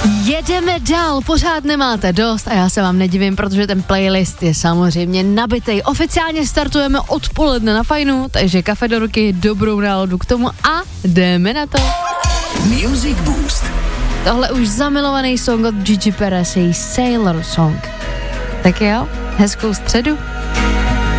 Jedeme dál, pořád nemáte dost a já se vám nedivím, protože ten playlist je samozřejmě nabitej. Oficiálně startujeme odpoledne na Fajnu, takže kafe do ruky, dobrou náladu k tomu a jdeme na to. Music Boost. Tohle už zamilovaný song od Gigi Perez, její Sailor Song. Tak jo, hezkou středu.